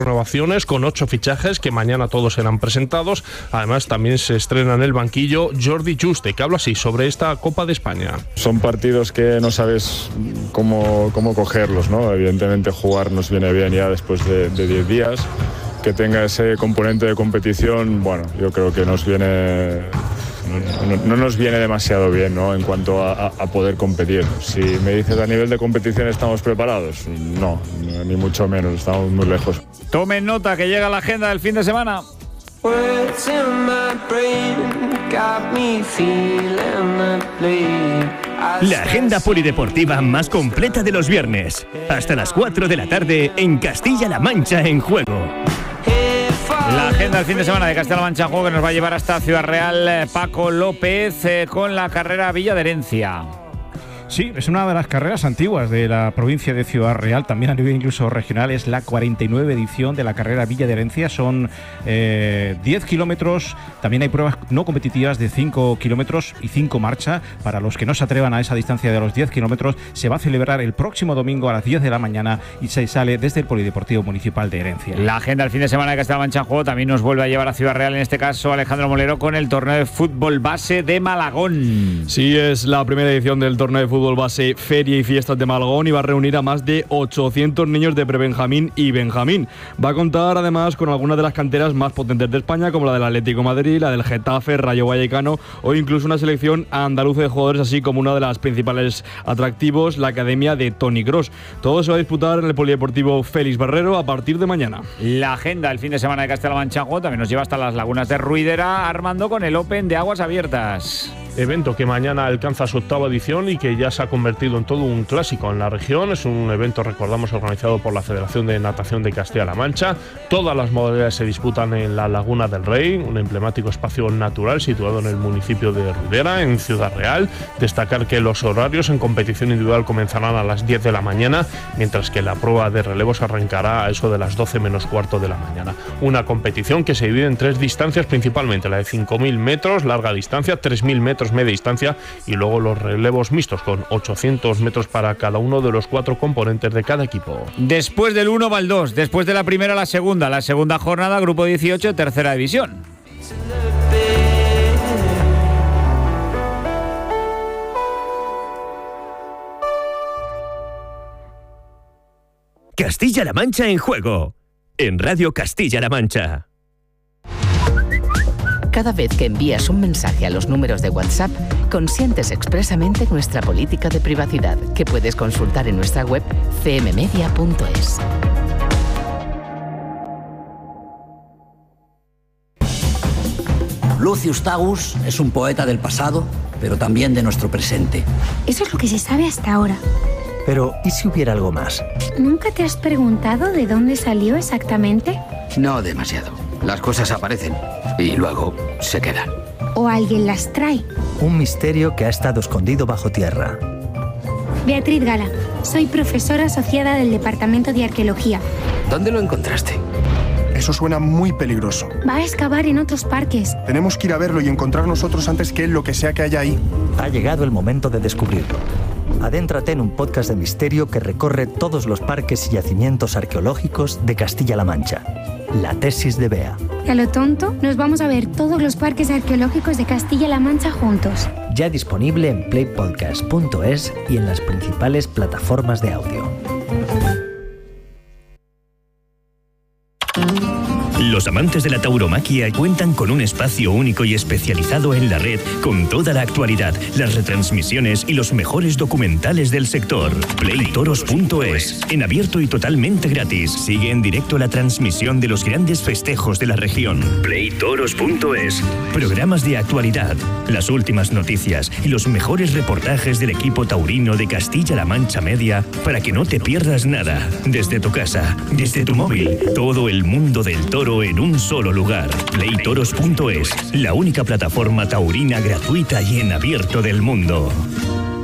Renovaciones con 8 fichajes que mañana todos serán presentados. Además también se estrena en el banquillo Jordi Juste, que habla así sobre esta Copa de España. Son partidos que no sabes cómo cogerlos, ¿no? Evidentemente jugar nos viene bien ya después de 10 días. Que tenga ese componente de competición, bueno, yo creo que nos viene... No nos viene demasiado bien, ¿no?, en cuanto a poder competir. Si me dices a nivel de competición estamos preparados, no, ni mucho menos, estamos muy lejos. Tomen nota que llega la agenda del fin de semana. La agenda polideportiva más completa de los viernes. Hasta las 4 de la tarde en Castilla-La Mancha en juego. La agenda del fin de semana de Castilla-La Mancha en juego que nos va a llevar hasta Ciudad Real, Paco López, con la carrera Villa de Herencia. Sí, es una de las carreras antiguas de la provincia de Ciudad Real, también a nivel incluso regional. Es la 49 edición de la carrera Villa de Herencia. Son 10 kilómetros, también hay pruebas no competitivas de 5 kilómetros y 5 marcha. Para los que no se atrevan a esa distancia de los 10 kilómetros, se va a celebrar el próximo domingo a las 10 de la mañana y se sale desde el Polideportivo Municipal de Herencia. La agenda del fin de semana de Castilla-La Mancha en juego también nos vuelve a llevar a Ciudad Real, en este caso Alejandro Molero, con el torneo de fútbol base de Malagón. Sí, es la primera edición del torneo de fútbol base Feria y Fiestas de Malagón y va a reunir a más de 800 niños de prebenjamín y benjamín. Va a contar además con algunas de las canteras más potentes de España, como la del Atlético de Madrid, la del Getafe, Rayo Vallecano o incluso una selección andaluza de jugadores, así como una de las principales atractivos, la Academia de Toni Kroos. Todo se va a disputar en el Polideportivo Félix Barrero a partir de mañana. La agenda del fin de semana de Castilla-La Mancha en juego también nos lleva hasta las lagunas de Ruidera, Armando, con el Open de Aguas Abiertas. Evento que mañana alcanza su 8ª edición y que ya se ha convertido en todo un clásico en la región. Es un evento, recordamos, organizado por la Federación de Natación de Castilla-La Mancha. Todas las modalidades se disputan en la Laguna del Rey, un emblemático espacio natural situado en el municipio de Ruidera, en Ciudad Real. Destacar que los horarios en competición individual comenzarán a las 10 de la mañana, mientras que la prueba de relevos arrancará a eso de las 12 menos cuarto de la mañana. Una competición que se divide en 3 distancias principalmente, la de 5.000 metros, larga distancia, 3.000 metros media distancia y luego los relevos mixtos con 800 metros para cada uno de los 4 componentes de cada equipo. Después del 1 va el 2, después de la primera la segunda jornada, grupo 18, tercera división. Castilla-La Mancha en juego, en Radio Castilla-La Mancha. Cada vez que envías un mensaje a los números de WhatsApp, consientes expresamente nuestra política de privacidad, que puedes consultar en nuestra web cmmedia.es. Lucius Tagus es un poeta del pasado, pero también de nuestro presente. Eso es lo que se sabe hasta ahora. Pero, ¿y si hubiera algo más? ¿Nunca te has preguntado de dónde salió exactamente? No demasiado. Las cosas aparecen y luego se quedan. ¿O alguien las trae? Un misterio que ha estado escondido bajo tierra. Beatriz Gala, soy profesora asociada del Departamento de Arqueología. ¿Dónde lo encontraste? Eso suena muy peligroso. Va a excavar en otros parques. Tenemos que ir a verlo y encontrar nosotros antes que él lo que sea que haya ahí. Ha llegado el momento de descubrirlo. Adéntrate en un podcast de misterio que recorre todos los parques y yacimientos arqueológicos de Castilla-La Mancha. La tesis de Bea. Y a lo tonto, nos vamos a ver todos los parques arqueológicos de Castilla-La Mancha juntos. Ya disponible en playpodcast.es y en las principales plataformas de audio. Los amantes de la tauromaquia cuentan con un espacio único y especializado en la red con toda la actualidad, las retransmisiones y los mejores documentales del sector. Playtoros.es, en abierto y totalmente gratis. Sigue en directo la transmisión de los grandes festejos de la región. Playtoros.es, programas de actualidad, las últimas noticias y los mejores reportajes del equipo taurino de Castilla-La Mancha Media para que no te pierdas nada. Desde tu casa, desde tu móvil, todo el mundo del toro en un solo lugar. Playtoros.es, la única plataforma taurina gratuita y en abierto del mundo.